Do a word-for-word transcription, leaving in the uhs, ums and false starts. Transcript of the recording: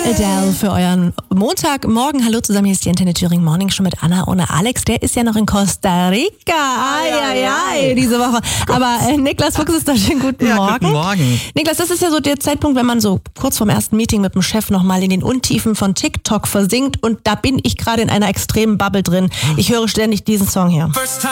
Adele für euren Montagmorgen. Hallo zusammen, hier ist die Antenne Thüringen Morning Show mit Anna ohne Alex. Der ist ja noch in Costa Rica. Ai, ai, ai, diese Woche. Aber äh, Niklas Fuchs ist da. Schönen guten ja, Morgen. Guten Morgen. Niklas, das ist ja so der Zeitpunkt, wenn man so kurz vorm ersten Meeting mit dem Chef nochmal in den Untiefen von TikTok versinkt. Und da bin ich gerade in einer extremen Bubble drin. Ich höre ständig diesen Song hier.